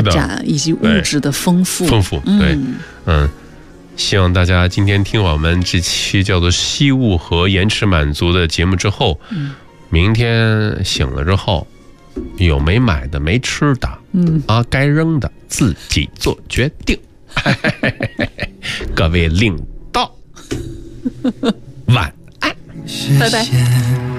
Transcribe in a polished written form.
展以及物质的丰富。 对，希望大家今天听我们这期叫做惜物和延迟满足的节目之后，明天醒了之后有没买的没吃的，该扔的自己做决定。各位领导晚安， 拜拜。